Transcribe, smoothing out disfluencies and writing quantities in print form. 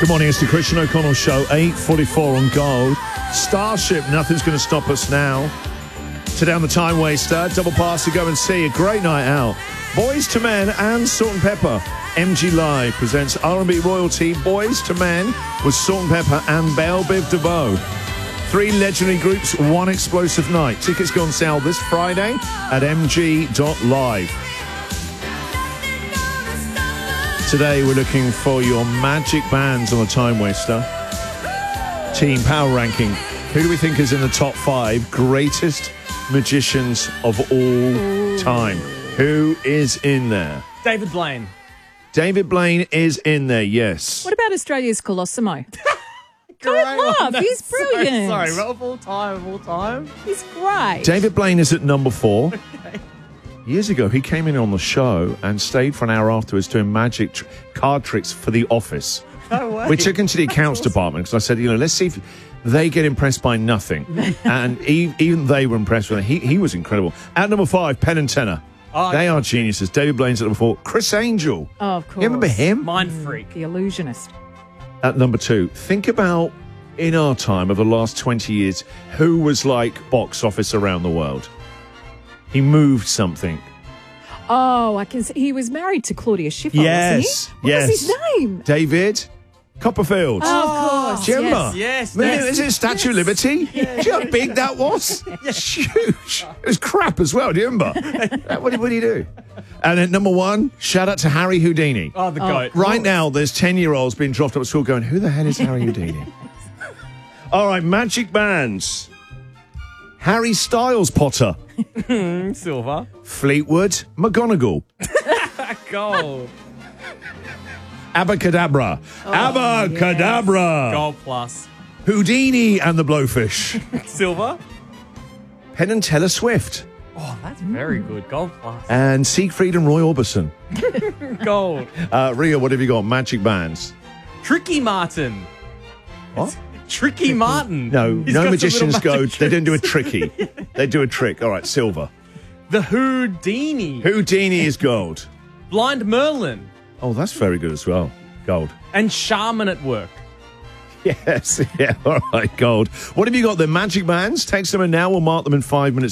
Good morning, it's the Christian O'Connell Show, 8:44 on Gold. Starship, nothing's going to stop us now. Today on the Time Waster, double pass to go and see. A great night out. Boys to Men and Salt and Pepper. MG Live presents R&B royalty Boys to Men with Salt and Pepper and Belle Biv DeVoe. 3 legendary groups, 1 explosive night. Tickets go on sale this Friday at mg.live. Today we're looking for your magic bands on the Time Waster. Team power ranking. Who do we think is in the top 5 greatest magicians of all time? Who is in there? David Blaine. David Blaine is in there, yes. What about Australia's Colosimo? Great laugh, one. he's brilliant. Sorry, of all time. He's great. David Blaine is at number 4. Years ago, he came in on the show and stayed for an hour afterwards doing magic card tricks for The Office. No way. We took him to the accounts department because I said, let's see if they get impressed by nothing. And even they were impressed with it. He was incredible. At number 5, Penn and Teller. Oh, they are geniuses. David Blaine's at number 4. Chris Angel. Oh, of course. You remember him? Mind freak. The Illusionist. At number 2, think about, in our time of the last 20 years, who was like box office around the world. He moved something. Oh, I can see. He was married to Claudia Schiffer, Yes, wasn't he? What was his name? David Copperfield. Oh, of course. Do you remember? Yes. Is it Statue of Liberty? Do you know how big that was? It's huge. It was crap as well. Do you remember? What did he do? And at number 1, shout out to Harry Houdini. Oh, the goat. Right now, there's 10-year-olds being dropped up at school going, who the hell is Harry Houdini? All right, magic bands. Harry Styles Potter. Silver. Fleetwood McGonagall. Gold. Abacadabra. Abacadabra. Gold plus. Houdini and the Blowfish. Silver. Penn and Teller Swift. Oh, that's very good. Gold plus. And Siegfried and Roy Orbison. Gold. Ria, what have you got? Magic bands. Tricky Martin. What? Tricky Martin. No, He's no got some magicians little go, magic they don't do a tricks. tricky. They do a trick. All right, silver. The Houdini. Houdini is gold. Blind Merlin. Oh, that's very good as well. Gold. And Shaman at Work. Yes, yeah, all right, gold. What have you got? The magic bands? Text them in now. We'll mark them in 5 minutes.